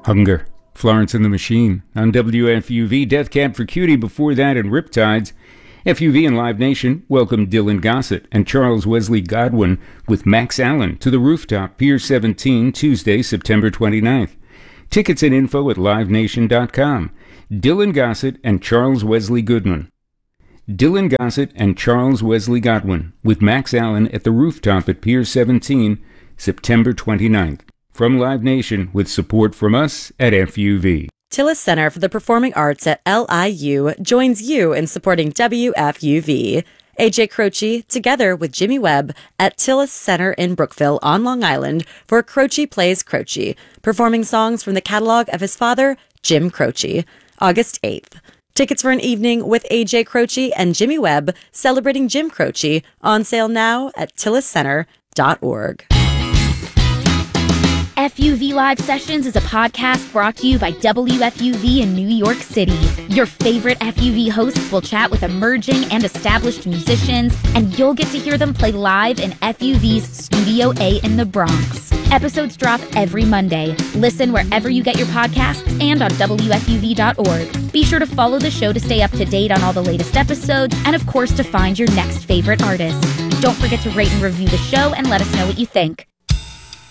Hunger. Florence and the Machine. On WFUV, Death Cab for Cutie before that, and Riptides. FUV and Live Nation welcome Dylan Gossett and Charles Wesley Godwin with Max Allen to the Rooftop, Pier 17, Tuesday, September 29th. Tickets and info at livenation.com. Dylan Gossett and Charles Wesley Goodwin. Dylan Gossett and Charles Wesley Godwin with Max Allen at the Rooftop at Pier 17, September 29th. From Live Nation with support from us at FUV. Tillis Center for the Performing Arts at LIU joins you in supporting WFUV. AJ Croce, together with Jimmy Webb, at Tillis Center in Brookville on Long Island for Croce Plays Croce, performing songs from the catalog of his father, Jim Croce, August 8th. Tickets for an evening with AJ Croce and Jimmy Webb celebrating Jim Croce on sale now at tilliscenter.org. FUV Live Sessions is a podcast brought to you by WFUV in New York City. Your favorite FUV hosts will chat with emerging and established musicians, and you'll get to hear them play live in FUV's Studio A in the Bronx. Episodes drop every Monday. Listen wherever you get your podcasts and on WFUV.org. Be sure to follow the show to stay up to date on all the latest episodes, and of course to find your next favorite artist. Don't forget to rate and review the show and let us know what you think.